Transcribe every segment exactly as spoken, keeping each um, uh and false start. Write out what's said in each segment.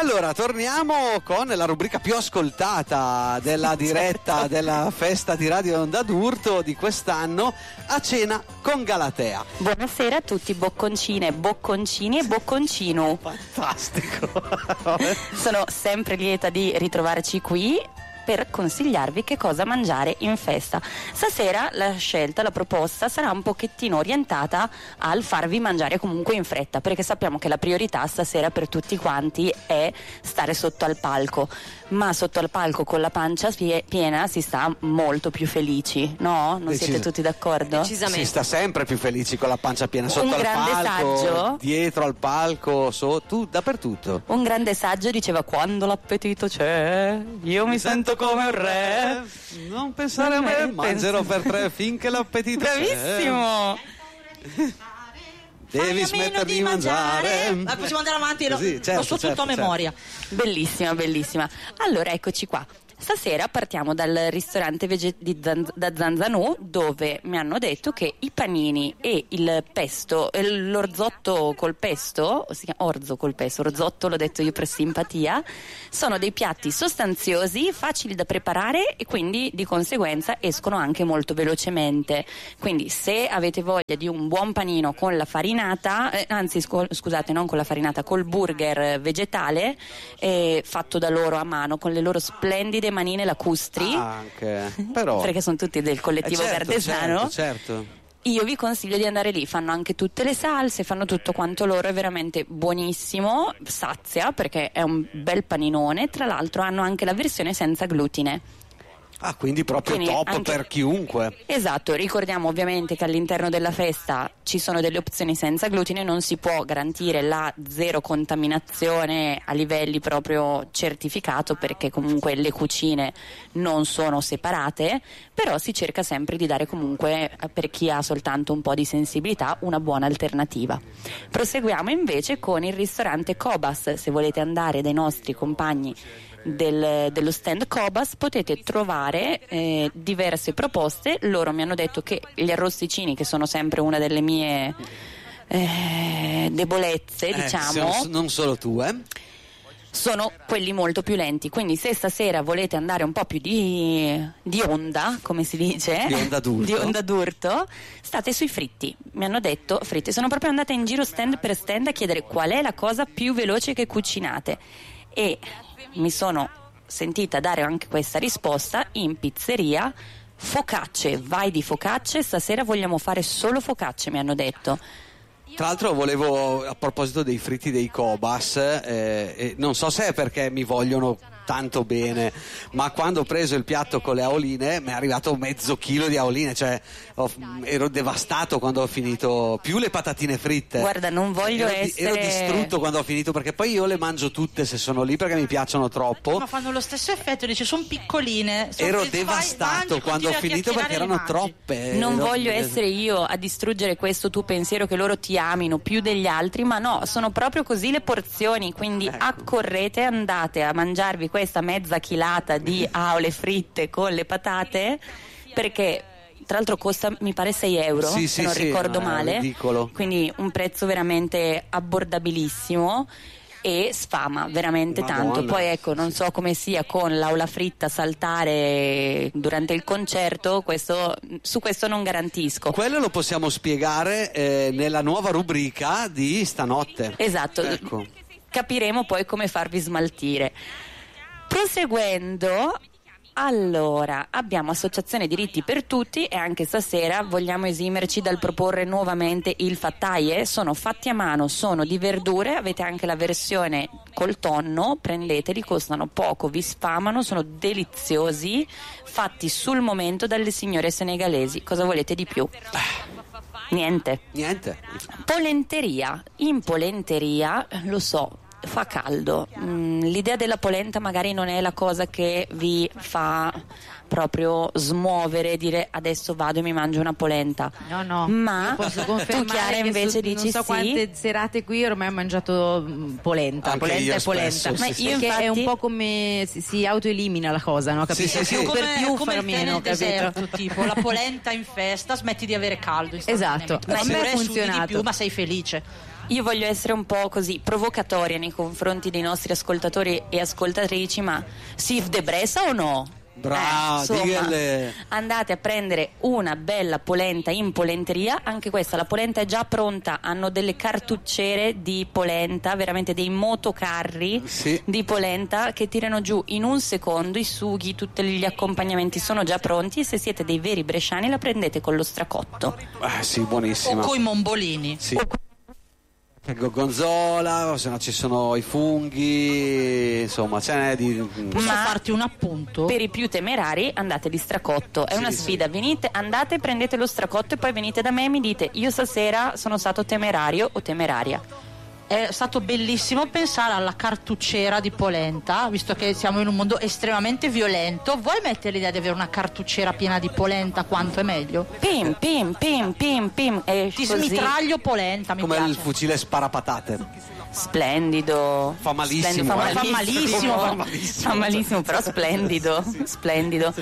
allora torniamo con la rubrica più ascoltata della diretta della festa di Radio Onda d'Urto di quest'anno, A Cena con Galatea. Buonasera a tutti bocconcine, bocconcini e bocconcino. Fantastico. Sono sempre lieta di ritrovarci qui per consigliarvi che cosa mangiare in festa. Stasera la scelta, la proposta sarà un pochettino orientata al farvi mangiare comunque in fretta, perché sappiamo che la priorità stasera per tutti quanti è stare sotto al palco, ma sotto al palco con la pancia pie- piena si sta molto più felici, no? Non Decis- siete tutti d'accordo? Si sta sempre più felici con la pancia piena, sotto Un al grande palco, saggio. dietro al palco, sotto, dappertutto. Un grande saggio diceva: quando l'appetito c'è, io mi sento come un re. Non pensare a me, mangerò per tre finché l'appetito c'è. Bravissimo. Devi smettere di mangiare. Ma possiamo andare avanti, lo, Così, certo, lo so tutto certo, a memoria. Bellissima, bellissima. Allora, eccoci qua. Stasera partiamo dal ristorante vege- di Zan- da Zanzanù, dove mi hanno detto che i panini e il pesto, eh, l'orzotto col pesto, si chiama orzo col pesto, orzotto l'ho detto io per simpatia, sono dei piatti sostanziosi, facili da preparare e quindi di conseguenza escono anche molto velocemente. Quindi se avete voglia di un buon panino con la farinata, eh, anzi scu- scusate, non con la farinata, col burger vegetale, eh, fatto da loro a mano con le loro splendide manine lacustri, Ah, anche, però perché sono tutti del collettivo Eh, certo, Gardesano. certo, certo. Io vi consiglio di andare lì, fanno anche tutte le salse, fanno tutto quanto loro, è veramente buonissimo, sazia perché è un bel paninone. Tra l'altro hanno anche la versione senza glutine. Ah, quindi proprio Quindi top anche- per chiunque. Esatto, ricordiamo ovviamente che all'interno della festa ci sono delle opzioni senza glutine, non si può garantire la zero contaminazione a livelli proprio certificato, perché comunque le cucine non sono separate, però si cerca sempre di dare comunque, per chi ha soltanto un po' di sensibilità, una buona alternativa. Proseguiamo invece con il ristorante Cobas. Se volete andare dai nostri compagni Del, dello stand Cobas potete trovare eh, diverse proposte. Loro mi hanno detto che gli arrosticini, che sono sempre una delle mie eh, debolezze, Eh, diciamo, se- non solo tu, eh? sono quelli molto più lenti. Quindi se stasera volete andare un po' più di, di onda, come si dice, Di onda d'urto. di onda d'urto, state sui fritti. Mi hanno detto fritti, sono proprio andata in giro stand per stand a chiedere qual è la cosa più veloce che cucinate, e mi sono sentita dare anche questa risposta in pizzeria: focacce, vai di focacce, stasera vogliamo fare solo focacce, mi hanno detto. Tra l'altro volevo, a proposito dei fritti dei Cobas, eh, eh, non so se è perché mi vogliono tanto bene, ma quando ho preso il piatto con le aoline mi è arrivato mezzo chilo di aoline, cioè ho- ero devastato quando ho finito, più le patatine fritte. Guarda, non voglio ero, di- essere ero distrutto quando ho finito, perché poi io le mangio tutte se sono lì, perché mi piacciono troppo. Ma fanno lo stesso effetto, dice, sono piccoline. Sono Ero vai, devastato mangi, quando ho continui a finito, perché chiacchierare, erano le mangi. troppe. Non Ero- voglio essere io a distruggere questo tuo pensiero che loro ti amino più degli altri, ma no, sono proprio così le porzioni, quindi Ecco. accorrete, andate a mangiarvi questa mezza chilata di aule fritte con le patate, perché tra l'altro costa, mi pare, sei euro, Sì, se sì, non sì, ricordo no, è male, ridicolo. quindi un prezzo veramente abbordabilissimo e sfama veramente Madonna. tanto. Poi ecco, non so come sia con l'aula fritta saltare durante il concerto, questo, su questo non garantisco. Quello lo possiamo spiegare eh, nella nuova rubrica di stanotte. Esatto, Ecco. capiremo poi come farvi smaltire. Proseguendo, allora, abbiamo Associazione Diritti per Tutti, e anche stasera vogliamo esimerci dal proporre nuovamente il fattaie. Sono fatti a mano, sono di verdure, avete anche la versione col tonno, prendeteli, costano poco, vi sfamano, sono deliziosi, fatti sul momento dalle signore senegalesi. Cosa volete di più? Niente. Niente. Polenteria. In polenteria, lo so, fa caldo. Mm, l'idea della polenta magari non è la cosa che vi fa proprio smuovere, dire adesso vado e mi mangio una polenta. No, no, Ma io posso tu, confermare Chiara, che invece su, dici non so sì. quante serate qui ormai ho mangiato mm, polenta, Anche polenta io e polenta. spesso, Ma sì, sì. io Perché infatti è un po' come si, si autoelimina la cosa, no? Capito? Sì, sì, sì. Più per Come- più come far il tè meno, nel capito? deserto, tipo la polenta in festa, smetti di avere caldo Esatto. istantaneamente. A me Oppure ha sudi di funzionato. più, ma sei felice. io voglio essere un po' così provocatoria nei confronti dei nostri ascoltatori e ascoltatrici, ma Sif de Bressa o no? Brava, Eh, insomma, digliele. andate a prendere una bella polenta in polenteria. Anche questa, la polenta è già pronta, hanno delle cartucciere di polenta, veramente dei motocarri Sì. di polenta che tirano giù in un secondo i sughi, tutti gli accompagnamenti sono già pronti, e se siete dei veri bresciani la prendete con lo stracotto. Eh, sì, O buonissima. coi mombolini. Sì. Gorgonzola, se no ci sono i funghi, insomma, ce n'è di. Posso Ma- farti un appunto? Per i più temerari andate di stracotto, è Sì, una sì. sfida, venite, andate, prendete lo stracotto e poi venite da me e mi dite: io stasera sono stato temerario o temeraria. È stato bellissimo pensare alla cartucciera di polenta, visto che siamo in un mondo estremamente violento. Vuoi mettere l'idea di avere una cartucciera piena di polenta? Quanto è meglio? Pim, pim, pim, pim, pim, e Ti così. smitraglio polenta, mi Come piace. il fucile sparapatate. Splendido. Fa malissimo, Splendido, eh. fa malissimo, Fa malissimo. fa malissimo, però splendido, splendido.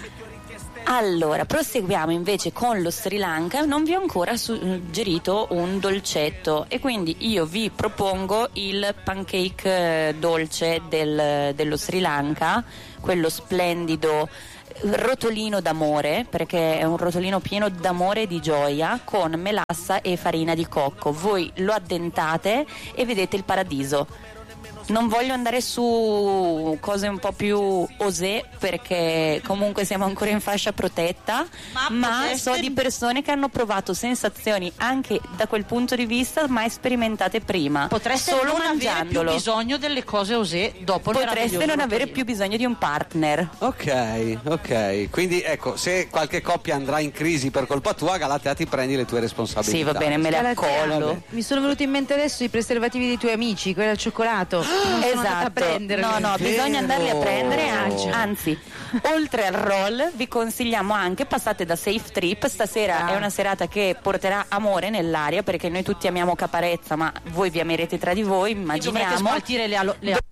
Allora, proseguiamo invece con lo Sri Lanka. Non vi ho ancora suggerito un dolcetto e quindi io vi propongo il pancake eh, dolce del- dello Sri Lanka, quello splendido rotolino d'amore, perché è un rotolino pieno d'amore e di gioia, con melassa e farina di cocco. Voi lo addentate e vedete il paradiso. Non voglio andare su cose un po' più osè, perché comunque siamo ancora in fascia protetta, Ma ma, potreste- so di persone che hanno provato sensazioni anche da quel punto di vista mai sperimentate prima, Potreste solo non avere più mangiandolo. bisogno delle cose osè dopo il Potreste meraviglioso non avere rotolino. più bisogno di un partner. Ok, ok. Quindi ecco, se qualche coppia andrà in crisi per colpa tua, Galatea, ti prendi le tue responsabilità. Sì, va bene, me le Galatea, accollo. Mi sono venuti in mente adesso i preservativi dei tuoi amici, quelli al cioccolato. Non sono andata a Esatto, prenderli. no no, È bisogna andarli a vero. prendere, anzi, anzi, oltre al roll vi consigliamo anche, passate da Safe Trip, stasera Ah. è una serata che porterà amore nell'aria, perché noi tutti amiamo Caparezza, ma voi vi amerete tra di voi, E dovrete immaginiamo. smaltire le, alo- le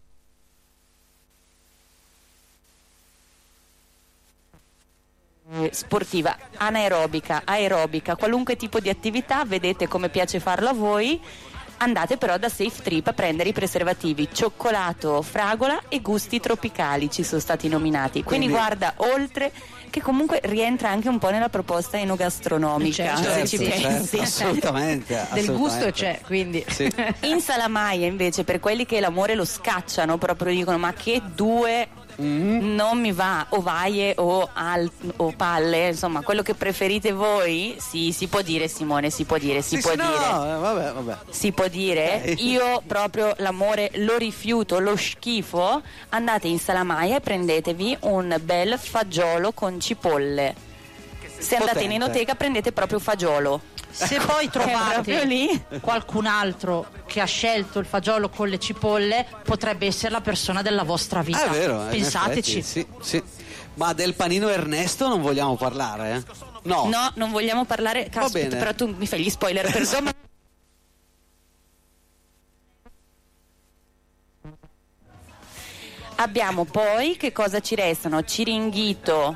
Eh, sportiva, anaerobica, aerobica, qualunque tipo di attività, vedete come piace farlo a voi. Andate però da Safe Trip a prendere i preservativi cioccolato, fragola e gusti tropicali, ci sono stati nominati. Quindi, Quindi- guarda, oltre che comunque rientra anche un po' nella proposta enogastronomica, Certo, se sì, ci sì. pensi. Certo, assolutamente. Del assolutamente. gusto c'è, quindi. Sì. In Salamaia invece, per quelli che l'amore lo scacciano, proprio dicono: ma che due, Mm-hmm. non mi va, ovaie o, al- o palle, insomma quello che preferite voi. Sì, si può dire, Simone, si può dire, si Sì, può sì, no, dire. no, eh, vabbè, vabbè. Si può dire, Ok. io proprio l'amore lo rifiuto, lo schifo. Andate in Salamaia e prendetevi un bel fagiolo con cipolle. Se andate in Potente. enoteca prendete proprio fagiolo. Se poi proprio trovate lì. qualcun altro che ha scelto il fagiolo con le cipolle, potrebbe essere la persona della vostra vita. Ah, è vero, eh, in Pensateci. effetti, sì, sì. Ma del panino Ernesto non vogliamo parlare? eh? No. No, non vogliamo parlare. Caspita, bene. però tu mi fai gli spoiler per insomma. Abbiamo poi, che cosa ci restano? Ciringhito,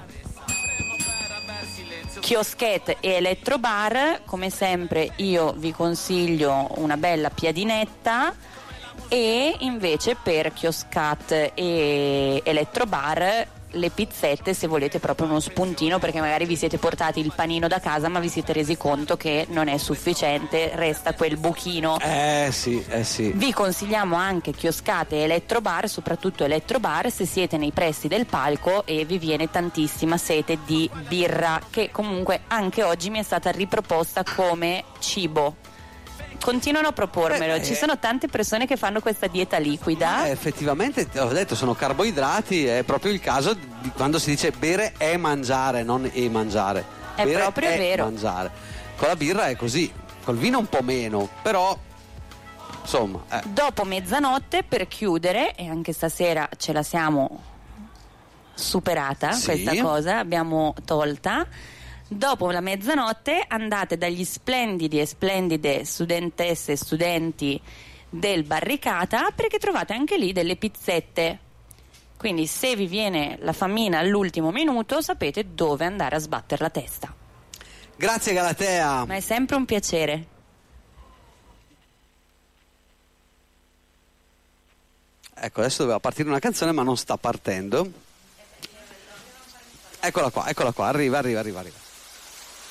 chioschette e elettrobar. Come sempre io vi consiglio una bella piadinetta, e invece per chioscat e elettrobar le pizzette, se volete proprio uno spuntino, perché magari vi siete portati il panino da casa ma vi siete resi conto che non è sufficiente, resta quel buchino. Eh sì, eh sì. Vi consigliamo anche chioscate e elettrobar, soprattutto elettrobar se siete nei pressi del palco e vi viene tantissima sete di birra, che comunque anche oggi mi è stata riproposta come cibo. Continuano a propormelo, Eh, ci eh. sono tante persone che fanno questa dieta liquida. Eh, effettivamente, te l'ho detto, sono carboidrati, è proprio il caso di quando si dice bere è mangiare, non e mangiare. È Bere proprio è vero. mangiare. Con la birra è così, col vino un po' meno, però insomma, eh. Dopo mezzanotte, per chiudere, e anche stasera ce la siamo superata Sì. questa cosa, abbiamo tolta. Dopo la mezzanotte andate dagli splendidi e splendide studentesse e studenti del Barricata, perché trovate anche lì delle pizzette. Quindi se vi viene la fammina all'ultimo minuto sapete dove andare a sbattere la testa. Grazie Galatea. Ma è sempre un piacere. Ecco, adesso doveva partire una canzone ma non sta partendo. Eccola qua, eccola qua, arriva, arriva, arriva, arriva.